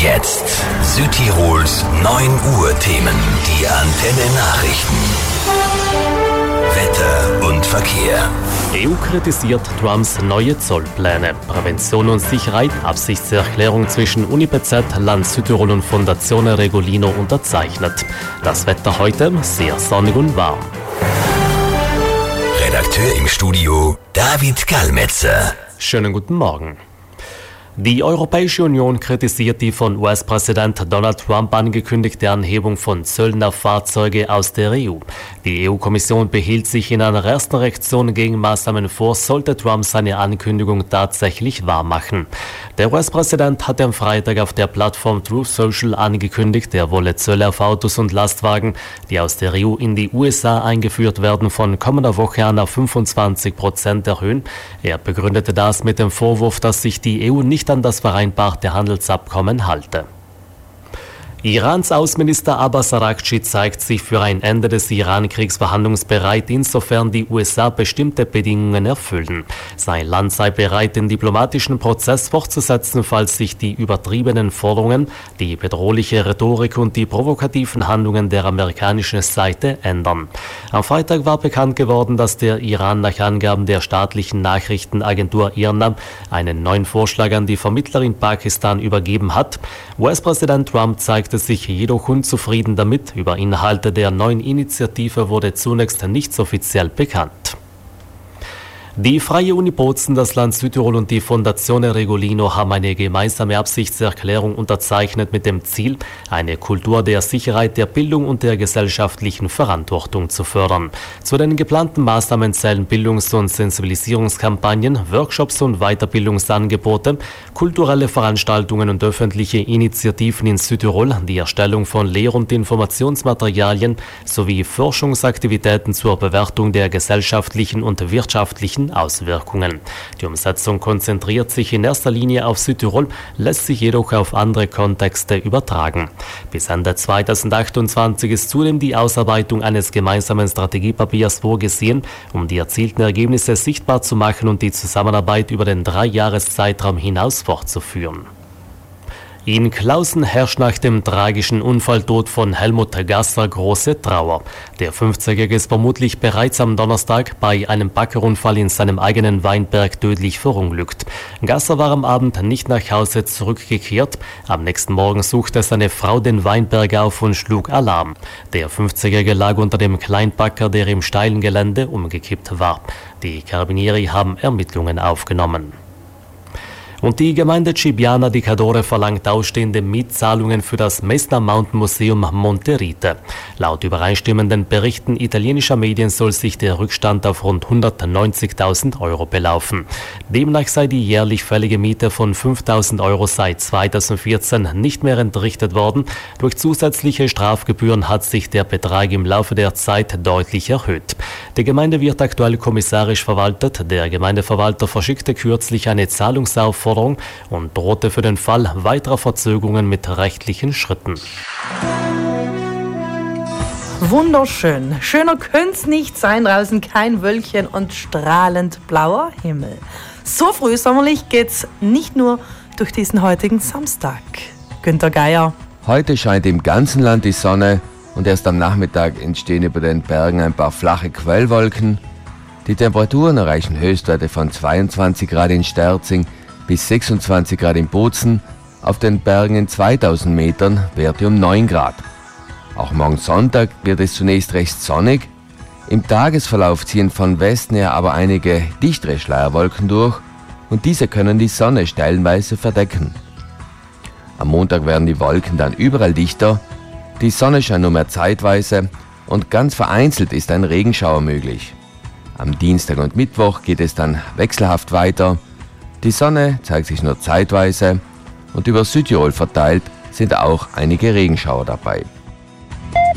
jetzt Südtirols 9 Uhr Themen. Die Antenne Nachrichten. Wetter und Verkehr. EU kritisiert Trumps neue Zollpläne. Prävention und Sicherheit, Absichtserklärung zwischen UniBZ, Land Südtirol und Fondazione Regolino unterzeichnet. Das Wetter heute sehr sonnig und warm. Redakteur im Studio David Kalmetzer. Schönen guten Morgen. Die Europäische Union kritisiert die von US-Präsident Donald Trump angekündigte Anhebung von Zöllen auf Fahrzeuge aus der EU. Die EU-Kommission behielt sich in einer ersten Reaktion Gegenmaßnahmen vor, sollte Trump seine Ankündigung tatsächlich wahrmachen. Der US-Präsident hatte am Freitag auf der Plattform Truth Social angekündigt, er wolle Zölle auf Autos und Lastwagen, die aus der EU in die USA eingeführt werden, von kommender Woche an auf 25% erhöhen. Er begründete das mit dem Vorwurf, dass sich die EU nicht an das vereinbarte Handelsabkommen halte. Irans Außenminister Abbas Araghchi zeigt sich für ein Ende des Iran-Kriegs verhandlungsbereit, insofern die USA bestimmte Bedingungen erfüllen. Sein Land sei bereit, den diplomatischen Prozess fortzusetzen, falls sich die übertriebenen Forderungen, die bedrohliche Rhetorik und die provokativen Handlungen der amerikanischen Seite ändern. Am Freitag war bekannt geworden, dass der Iran nach Angaben der staatlichen Nachrichtenagentur IRNA einen neuen Vorschlag an die Vermittler in Pakistan übergeben hat. US-Präsident Trump zeigte sich jedoch unzufrieden damit. Über Inhalte der neuen Initiative wurde zunächst nichts offiziell bekannt. Die Freie Uni Bozen, das Land Südtirol und die Fondazione Regolino haben eine gemeinsame Absichtserklärung unterzeichnet mit dem Ziel, eine Kultur der Sicherheit, der Bildung und der gesellschaftlichen Verantwortung zu fördern. Zu den geplanten Maßnahmen zählen Bildungs- und Sensibilisierungskampagnen, Workshops und Weiterbildungsangebote, kulturelle Veranstaltungen und öffentliche Initiativen in Südtirol, die Erstellung von Lehr- und Informationsmaterialien sowie Forschungsaktivitäten zur Bewertung der gesellschaftlichen und wirtschaftlichen Auswirkungen. Die Umsetzung konzentriert sich in erster Linie auf Südtirol, lässt sich jedoch auf andere Kontexte übertragen. Bis Ende 2028 ist zudem die Ausarbeitung eines gemeinsamen Strategiepapiers vorgesehen, um die erzielten Ergebnisse sichtbar zu machen und die Zusammenarbeit über den 3-Jahres-Zeitraum hinaus fortzuführen. In Klausen herrscht nach dem tragischen Unfalltod von Helmut Gasser große Trauer. Der 50-Jährige ist vermutlich bereits am Donnerstag bei einem Baggerunfall in seinem eigenen Weinberg tödlich verunglückt. Gasser war am Abend nicht nach Hause zurückgekehrt. Am nächsten Morgen suchte seine Frau den Weinberg auf und schlug Alarm. Der 50-Jährige lag unter dem Kleinbagger, der im steilen Gelände umgekippt war. Die Carabinieri haben Ermittlungen aufgenommen. Und die Gemeinde Cibiana di Cadore verlangt ausstehende Mietzahlungen für das Messner Mountain Museum Monterite. Laut übereinstimmenden Berichten italienischer Medien soll sich der Rückstand auf rund 190.000 Euro belaufen. Demnach sei die jährlich fällige Miete von 5.000 Euro seit 2014 nicht mehr entrichtet worden. Durch zusätzliche Strafgebühren hat sich der Betrag im Laufe der Zeit deutlich erhöht. Die Gemeinde wird aktuell kommissarisch verwaltet. Der Gemeindeverwalter verschickte kürzlich eine Zahlungsaufforderung und drohte für den Fall weiterer Verzögerungen mit rechtlichen Schritten. Wunderschön. Schöner könnte es nicht sein, draußen kein Wölkchen und strahlend blauer Himmel. So früh sommerlich geht's nicht nur durch diesen heutigen Samstag. Günter Geier. Heute scheint im ganzen Land die Sonne und erst am Nachmittag entstehen über den Bergen ein paar flache Quellwolken. Die Temperaturen erreichen Höchstwerte von 22 Grad in Sterzing bis 26 Grad in Bozen, auf den Bergen in 2000 Metern Werte um 9 Grad. Auch morgen Sonntag wird es zunächst recht sonnig. Im Tagesverlauf ziehen von Westen her aber einige dichtere Schleierwolken durch und diese können die Sonne stellenweise verdecken. Am Montag werden die Wolken dann überall dichter, die Sonne scheint nur mehr zeitweise und ganz vereinzelt ist ein Regenschauer möglich. Am Dienstag und Mittwoch geht es dann wechselhaft weiter. Die Sonne zeigt sich nur zeitweise und über Südtirol verteilt sind auch einige Regenschauer dabei.